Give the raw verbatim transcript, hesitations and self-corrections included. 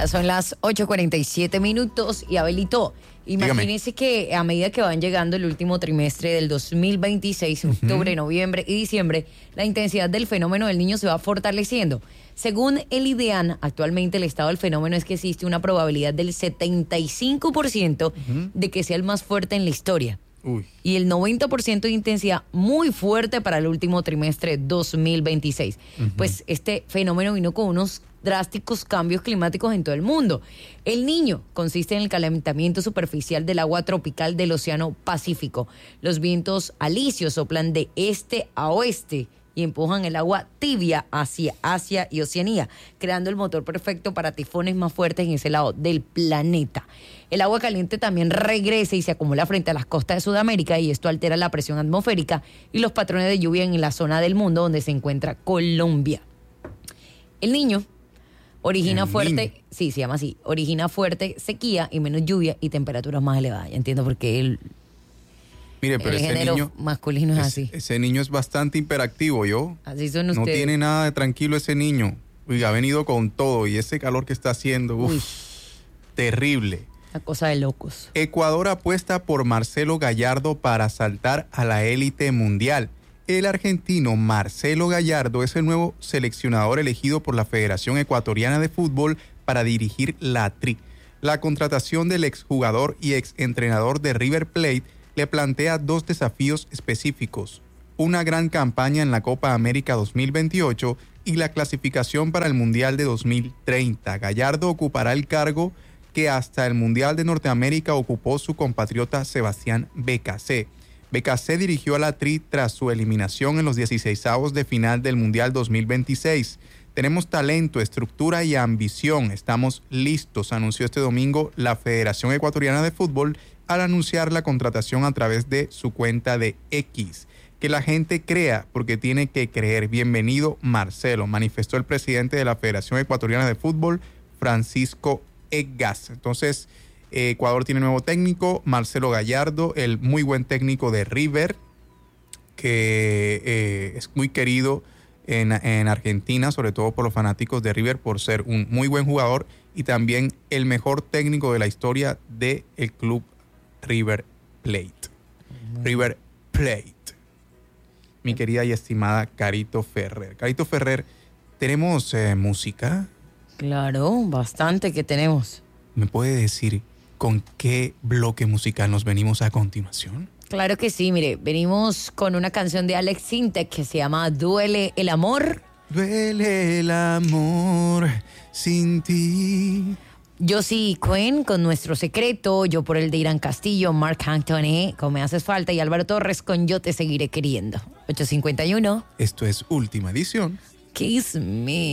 Ya son las ocho cuarenta y siete minutos y Abelito, imagínense que a medida que van llegando el último trimestre del dos mil veintiséis, octubre, uh-huh. noviembre y diciembre, la intensidad del fenómeno del niño se va fortaleciendo. Según el IDEAN, actualmente el estado del fenómeno es que existe una probabilidad del setenta y cinco por ciento uh-huh. de que sea el más fuerte en la historia. Uy. Y el noventa por ciento de intensidad muy fuerte para el último trimestre dos mil veintiséis. Uh-huh. Pues este fenómeno vino con unos drásticos cambios climáticos en todo el mundo. El Niño consiste en el calentamiento superficial del agua tropical del Océano Pacífico. Los vientos alisios soplan de este a oeste y empujan el agua tibia hacia Asia y Oceanía, creando el motor perfecto para tifones más fuertes en ese lado del planeta. El agua caliente también regresa y se acumula frente a las costas de Sudamérica, y esto altera la presión atmosférica y los patrones de lluvia en la zona del mundo donde se encuentra Colombia. El Niño origina el fuerte, niño. sí, se llama así, origina fuerte sequía y menos lluvia y temperaturas más elevadas. Ya entiendo por qué el, Mire, pero el ese género niño, masculino es, es así. Ese niño es bastante hiperactivo, ¿yo? Así son ustedes. No tiene nada de tranquilo ese niño. Uy, ha venido con todo y ese calor que está haciendo, uf, terrible. La cosa de locos. Ecuador apuesta por Marcelo Gallardo para saltar a la élite mundial. El argentino Marcelo Gallardo es el nuevo seleccionador elegido por la Federación Ecuatoriana de Fútbol para dirigir la T R I. La contratación del exjugador y exentrenador de River Plate le plantea dos desafíos específicos: una gran campaña en la Copa América dos mil veintiocho y la clasificación para el Mundial de dos mil treinta. Gallardo ocupará el cargo que hasta el Mundial de Norteamérica ocupó su compatriota Sebastián Becasé. Becasé dirigió a la T R I tras su eliminación en los dieciseisavos de final del Mundial dos mil veintiséis. Tenemos talento, estructura y ambición. Estamos listos, anunció este domingo la Federación Ecuatoriana de Fútbol al anunciar la contratación a través de su cuenta de X. Que la gente crea porque tiene que creer. Bienvenido, Marcelo, manifestó el presidente de la Federación Ecuatoriana de Fútbol, Francisco Egas. Entonces, eh, Ecuador tiene nuevo técnico, Marcelo Gallardo, el muy buen técnico de River, que eh, es muy querido en, en Argentina, sobre todo por los fanáticos de River, por ser un muy buen jugador y también el mejor técnico de la historia del club River Plate. Uh-huh. River Plate. Mi querida y estimada Carito Ferrer. Carito Ferrer, ¿tenemos eh, música? Claro, bastante que tenemos. ¿Me puede decir con qué bloque musical nos venimos a continuación? Claro que sí, mire, venimos con una canción de Alex Sintek que se llama Duele el amor. Duele el amor sin ti. Josie Cohen con Nuestro Secreto, Yo por el de Irán Castillo, Marc Anthony con Me Haces Falta y Álvaro Torres con Yo te seguiré queriendo. ocho cincuenta y uno. Esto es Última Edición. Kiss Me.